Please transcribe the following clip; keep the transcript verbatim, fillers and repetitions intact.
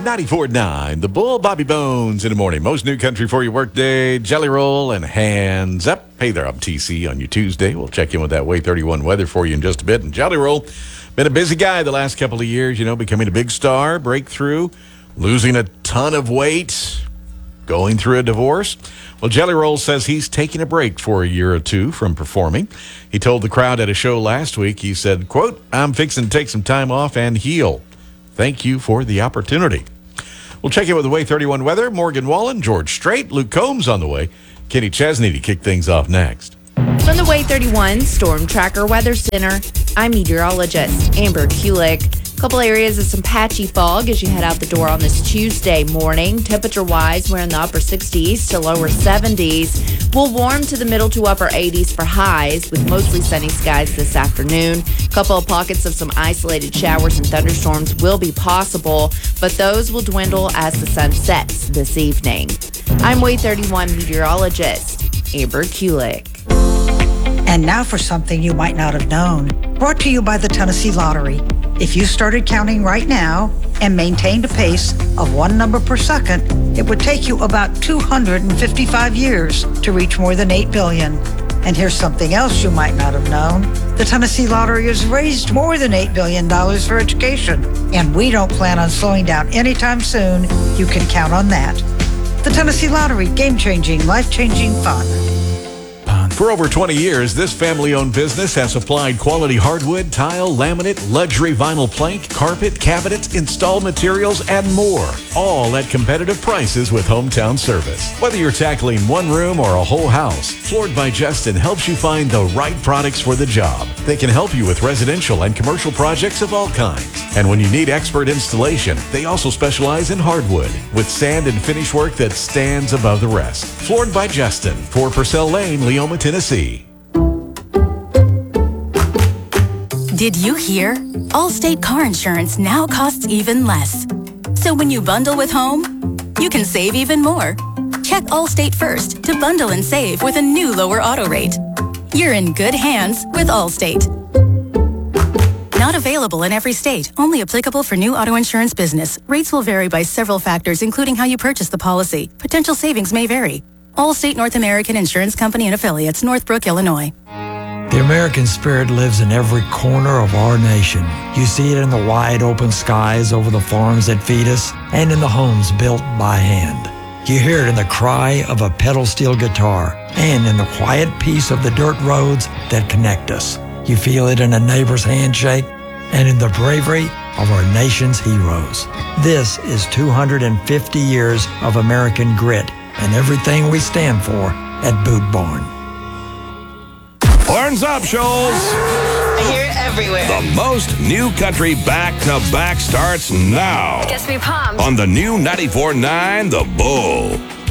ninety-four point nine, The Bull, Bobby Bones in the morning. Most new country for your workday, Jelly Roll and Hands Up. Hey there, I'm T C on your Tuesday. We'll check in with that Way thirty-one weather for you in just a bit. And Jelly Roll, been a busy guy the last couple of years, you know, becoming a big star, breakthrough, losing a ton of weight, going through a divorce. Well, Jelly Roll says he's taking a break for a year or two from performing. He told the crowd at a show last week, he said, quote, "I'm fixing to take some time off and heal. Thank you for the opportunity." We'll check in with the Way thirty-one weather. Morgan Wallen, George Strait, Luke Combs on the way. Kenny Chesney to kick things off next. From the Way thirty-one Storm Tracker Weather Center, I'm meteorologist Amber Kulik. A couple areas of some patchy fog as you head out the door on this Tuesday morning. Temperature-wise, we're in the upper sixties to lower seventies. We'll warm to the middle to upper eighties for highs with mostly sunny skies this afternoon. A couple of pockets of some isolated showers and thunderstorms will be possible, but those will dwindle as the sun sets this evening. I'm Way thirty-one meteorologist Amber Kulik. And now for something you might not have known. Brought to you by the Tennessee Lottery. If you started counting right now and maintained a pace of one number per second, it would take you about two hundred fifty-five years to reach more than eight billion. And here's something else you might not have known. The Tennessee Lottery has raised more than eight billion dollars for education, and we don't plan on slowing down anytime soon. You can count on that. The Tennessee Lottery, game-changing, life-changing fun. For over twenty years, this family-owned business has supplied quality hardwood, tile, laminate, luxury vinyl plank, carpet, cabinets, installed materials, and more. All at competitive prices with hometown service. Whether you're tackling one room or a whole house, Floored by Justin helps you find the right products for the job. They can help you with residential and commercial projects of all kinds. And when you need expert installation, they also specialize in hardwood with sand and finish work that stands above the rest. Floored by Justin, four Purcell Lane, Leoma, Tennessee. Did you hear? Allstate car insurance now costs even less. So when you bundle with home, you can save even more. Check Allstate first to bundle and save with a new lower auto rate. You're in good hands with Allstate. Not available in every state. Only applicable for new auto insurance business. Rates will vary by several factors, including how you purchase the policy. Potential savings may vary. Allstate North American Insurance Company and affiliates, Northbrook, Illinois. The American spirit lives in every corner of our nation. You see it in the wide open skies over the farms that feed us and in the homes built by hand. You hear it in the cry of a pedal steel guitar and in the quiet peace of the dirt roads that connect us. You feel it in a neighbor's handshake and in the bravery of our nation's heroes. This is two hundred fifty years of American grit and everything we stand for at Boot Barn. Horns up, Shoals! I hear it everywhere. The most new country back-to-back starts now. Gets me pumped. On the new ninety-four point nine The Bull.